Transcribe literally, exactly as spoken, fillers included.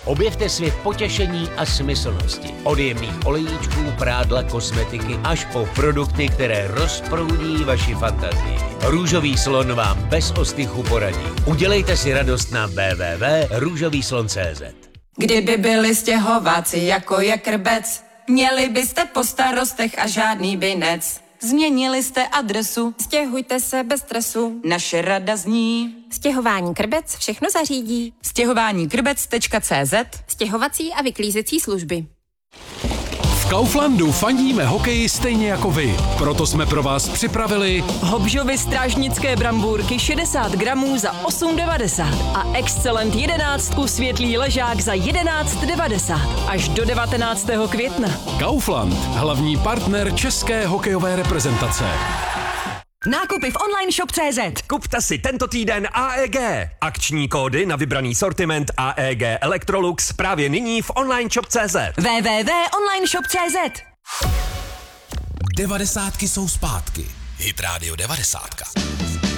Objevte svět potěšení a smyslnosti. Od jemných olejíčků, prádla, kosmetiky až po produkty, které rozproudí vaši fantazii. Růžový slon vám bez ostychu poradí. Udělejte si radost na w w w tečka růžový slon tečka c z. Kdyby byli stěhováci jako je krbec, měli byste po starostech a žádný binec. Změnili jste adresu, stěhujte se bez stresu. Naše rada zní Stěhování Krbec všechno zařídí. stěhování krbec tečka c z. Stěhovací a vyklízecí služby. V Kauflandu fandíme hokeji stejně jako vy. Proto jsme pro vás připravili Hobžovy strážnické brambůrky šedesát gramů za osm devadesát a Excellent jedenáctku světlý ležák za jedenáct devadesát až do devatenáctého května. Kaufland, hlavní partner české hokejové reprezentace. Nákupy v online shop tečka cé zet. Kupte si tento týden A E G. Akční kódy na vybraný sortiment A E G Electrolux právě nyní v online shop tečka cé zet. w w w tečka online shop tečka cé zet. Devadesátky jsou zpátky. Hit Radio devadesátka.